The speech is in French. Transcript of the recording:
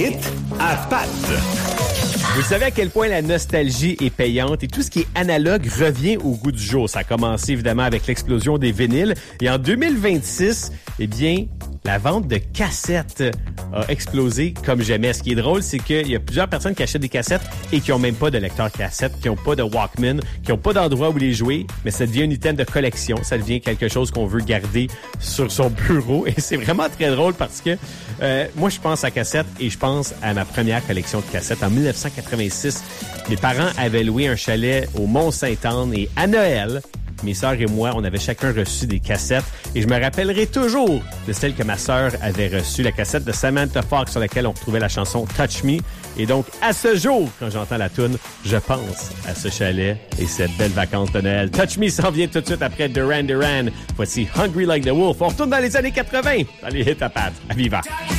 hits à Pat. Vous savez à quel point la nostalgie est payante et tout ce qui est analogue revient au goût du jour. Ça a commencé évidemment avec l'explosion des vinyles et en 2026, eh bien, la vente de cassettes a explosé comme jamais. Ce qui est drôle, c'est qu'il y a plusieurs personnes qui achètent des cassettes et qui ont même pas de lecteur cassette, qui ont pas de Walkman, qui ont pas d'endroit où les jouer, mais ça devient un item de collection. Ça devient quelque chose qu'on veut garder sur son bureau et c'est vraiment très drôle parce que moi, je pense à cassette et je pense à ma première collection de cassettes. En 1986, mes parents avaient loué un chalet au Mont-Sainte-Anne et à Noël, mes sœurs et moi, on avait chacun reçu des cassettes et je me rappellerai toujours de celle que ma sœur avait reçue, la cassette de Samantha Fox sur laquelle on retrouvait la chanson Touch Me. Et donc, à ce jour, quand j'entends la toune, je pense à ce chalet et cette belle vacance de Noël. Touch Me s'en vient tout de suite après Duran Duran. Voici Hungry Like the Wolf. On retourne dans les années 80, dans les hits à Pat. À Viva!